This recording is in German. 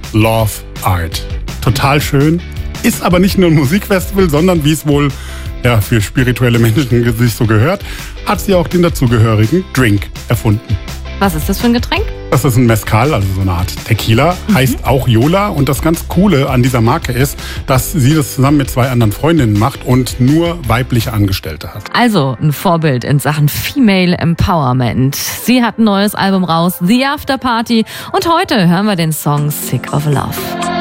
Love Art. Total schön. Ist aber nicht nur ein Musikfestival, sondern wie es wohl für spirituelle Menschen sich so gehört, hat sie auch den dazugehörigen Drink erfunden. Was ist das für ein Getränk? Das ist ein Mezcal, also so eine Art Tequila, heißt auch Yola. Und das ganz Coole an dieser Marke ist, dass sie das zusammen mit 2 anderen Freundinnen macht und nur weibliche Angestellte hat. Also ein Vorbild in Sachen Female Empowerment. Sie hat ein neues Album raus, The After Party. Und heute hören wir den Song Sick of Love.